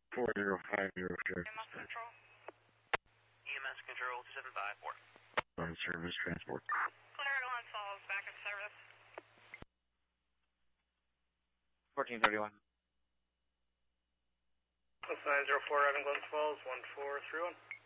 4050 sheriff. EMS control. EMS control 2754. On service transport. Clear Glens Falls, back in service. 1431. Plus 904 out in Glens Falls, 1431.